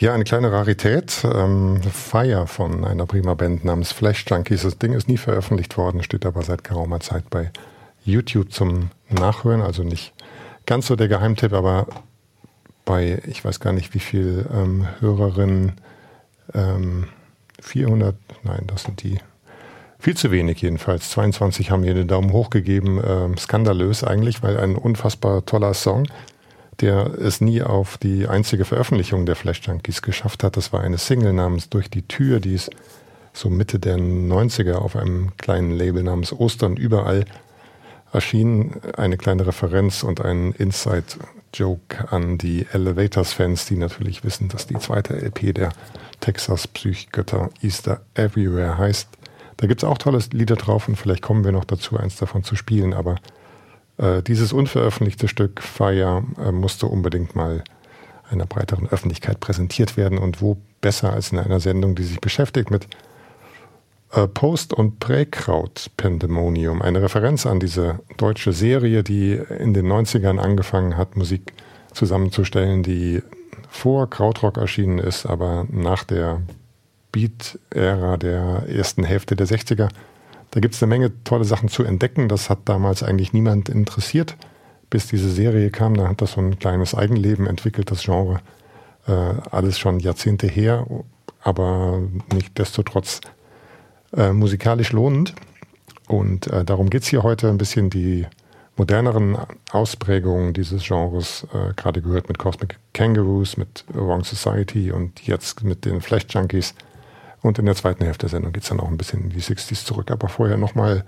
Ja, eine kleine Rarität. Fire von einer prima Band namens Flash Junkies. Das Ding ist nie veröffentlicht worden, steht aber seit geraumer Zeit bei YouTube zum Nachhören. Also nicht ganz so der Geheimtipp, aber bei, ich weiß gar nicht wie viel Hörerinnen, 400, nein, das sind die, viel zu wenig jedenfalls. 22 haben hier den Daumen hoch gegeben. Skandalös eigentlich, weil ein unfassbar toller Song, der es nie auf die einzige Veröffentlichung der Flash Junkies geschafft hat. Das war eine Single namens Durch die Tür, die ist so Mitte der 90er auf einem kleinen Label namens Ostern überall erschienen. Eine kleine Referenz und ein Inside-Joke an die Elevators-Fans, die natürlich wissen, dass die zweite LP der Texas Psychgötter Easter Everywhere heißt. Da gibt es auch tolle Lieder drauf und vielleicht kommen wir noch dazu, eins davon zu spielen, aber dieses unveröffentlichte Stück Fire musste unbedingt mal einer breiteren Öffentlichkeit präsentiert werden und wo besser als in einer Sendung, die sich beschäftigt mit Post- und Präkraut-Pandemonium, eine Referenz an diese deutsche Serie, die in den 90ern angefangen hat, Musik zusammenzustellen, die vor Krautrock erschienen ist, aber nach der Beat-Ära der ersten Hälfte der 60er. Da gibt es eine Menge tolle Sachen zu entdecken. Das hat damals eigentlich niemand interessiert, bis diese Serie kam. Da hat das so ein kleines Eigenleben entwickelt, das Genre. Alles schon Jahrzehnte her, aber nichtsdestotrotz musikalisch lohnend. Und darum geht es hier heute, ein bisschen die moderneren Ausprägungen dieses Genres, gerade gehört mit Cosmic Kangaroos, mit Wrong Society und jetzt mit den Flash Junkies. Und in der zweiten Hälfte der Sendung geht es dann auch ein bisschen in die 60s zurück. Aber vorher nochmal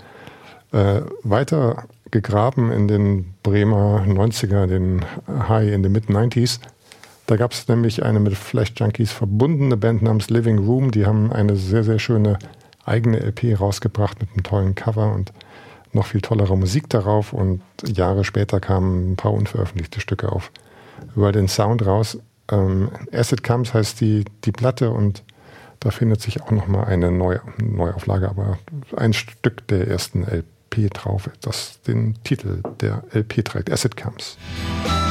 weiter gegraben in den Bremer 90er, den High in den Mid-90s. Da gab es nämlich eine mit Flash Junkies verbundene Band namens Living Room. Die haben eine sehr, sehr schöne eigene LP rausgebracht mit einem tollen Cover und noch viel tollerer Musik darauf. Und Jahre später kamen ein paar unveröffentlichte Stücke auf World in Sound raus. Acid Comes heißt die Platte und da findet sich auch nochmal eine Neuauflage, aber ein Stück der ersten LP drauf, das den Titel der LP trägt, Acid Comes.